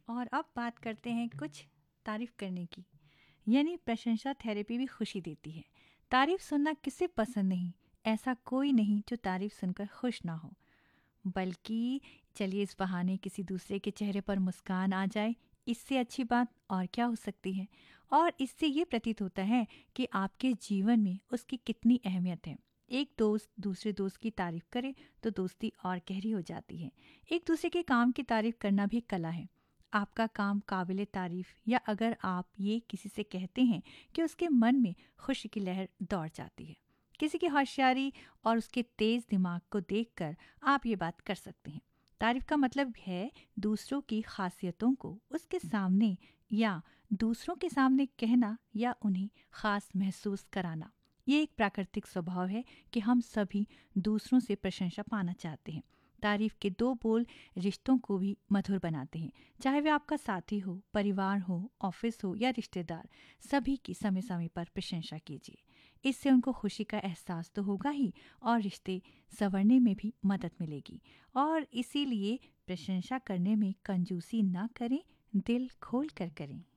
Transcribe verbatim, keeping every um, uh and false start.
और अब बात करते हैं कुछ तारीफ करने की, यानी प्रशंसा थेरेपी भी खुशी देती है। तारीफ सुनना किसे पसंद नहीं, ऐसा कोई नहीं जो तारीफ सुनकर खुश ना हो। बल्कि चलिए इस बहाने किसी दूसरे के चेहरे पर मुस्कान आ जाए, इससे अच्छी बात और क्या हो सकती है। और इससे ये प्रतीत होता है कि आपके जीवन में उसकी कितनी अहमियत है। एक दोस्त दूसरे दोस्त की तारीफ करे तो दोस्ती और गहरी हो जाती है। एक दूसरे के काम की तारीफ करना भी कला है। आपका काम काबिले तारीफ, या अगर आप ये किसी से कहते हैं कि उसके मन में खुशी की लहर दौड़ जाती है। किसी की होशियारी और उसके तेज दिमाग को देखकर आप ये बात कर सकते हैं। तारीफ का मतलब है दूसरों की खासियतों को उसके सामने या दूसरों के सामने कहना या उन्हें खास महसूस कराना। ये एक प्राकृतिक स्वभाव है कि हम सभी दूसरों से प्रशंसा पाना चाहते हैं। तारीफ के दो बोल रिश्तों को भी मधुर बनाते हैं। चाहे वे आपका साथी हो, परिवार हो, ऑफिस हो या रिश्तेदार, सभी की समय समय पर प्रशंसा कीजिए। इससे उनको खुशी का एहसास तो होगा ही, और रिश्ते संवरने में भी मदद मिलेगी। और इसीलिए प्रशंसा करने में कंजूसी ना करें, दिल खोल कर करें।